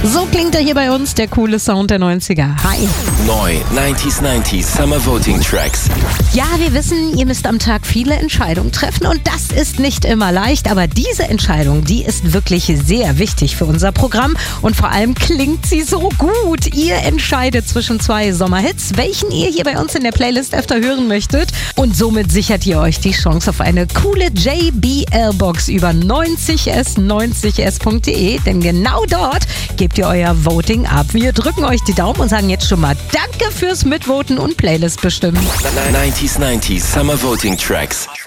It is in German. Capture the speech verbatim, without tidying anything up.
So klingt er hier bei uns, der coole Sound der neunziger. Hi. Neu neunzig neunzig Summer Voting Tracks. Ja, wir wissen, ihr müsst am Tag viele Entscheidungen treffen und das ist nicht immer leicht, aber diese Entscheidung, die ist wirklich sehr wichtig für unser Programm und vor allem klingt sie so gut. Ihr entscheidet zwischen zwei Sommerhits, welchen ihr hier bei uns in der Playlist öfter hören möchtet und somit sichert ihr euch die Chance auf eine coole J B L-Box über neunzig s neunzig s punkt de, denn genau dort gebt ihr euer Voting ab. Wir drücken euch die Daumen und sagen jetzt schon mal Danke fürs Mitvoten und Playlist bestimmen. neunzig neunzig Summer Voting Tracks.